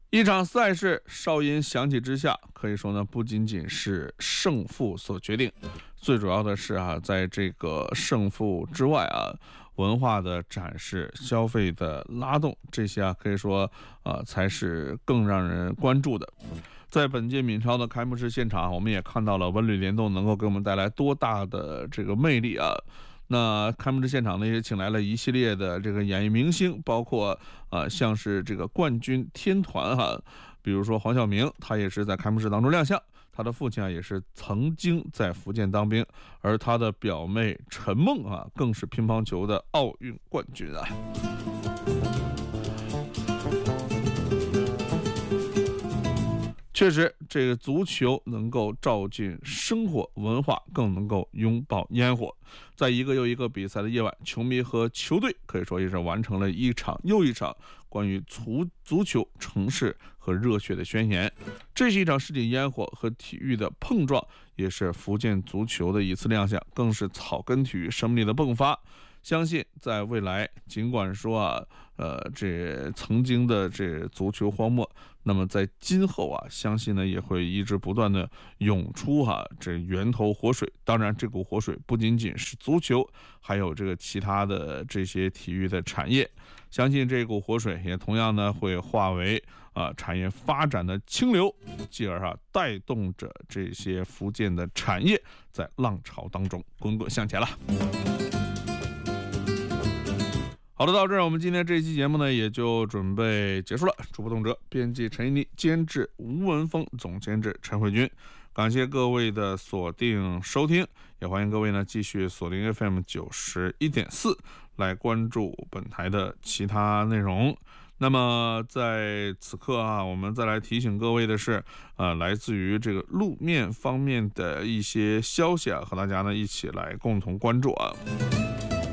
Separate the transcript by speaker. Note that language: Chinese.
Speaker 1: 一场赛事哨音响起之下，可以说呢，不仅仅是胜负所决定，最主要的是在这个胜负之外文化的展示、消费的拉动，这些可以说才是更让人关注的。在本届闽超的开幕式现场，我们也看到了文旅联动能够给我们带来多大的这个魅力那开幕式现场呢，也请来了一系列的这个演艺明星，包括像是这个冠军天团比如说黄晓明，他也是在开幕式当中亮相。他的父亲也是曾经在福建当兵，而他的表妹陈梦更是乒乓球的奥运冠军确实，这个足球能够照进生活文化，更能够拥抱烟火。在一个又一个比赛的夜晚，球迷和球队可以说也是完成了一场又一场关于足球城市和热血的宣言。这是一场世界烟火和体育的碰撞，也是福建足球的一次亮相，更是草根体育生命力的迸发。相信在未来，尽管说这曾经的这足球荒漠，那么在今后相信呢也会一直不断的涌出这源头活水。当然，这股活水不仅仅是足球，还有这个其他的这些体育的产业。相信这股活水也同样呢会化为产业发展的清流，继而带动着这些福建的产业在浪潮当中滚滚向前了。好的，到这儿我们今天这一期节目呢也就准备结束了。主播董哲，编辑陈一妮，监制吴文峰，总监制陈慧君。感谢各位的锁定收听，也欢迎各位呢继续锁定 FM 91.4来关注本台的其他内容。那么在此刻我们再来提醒各位的是来自于这个路面方面的一些消息和大家呢一起来共同关注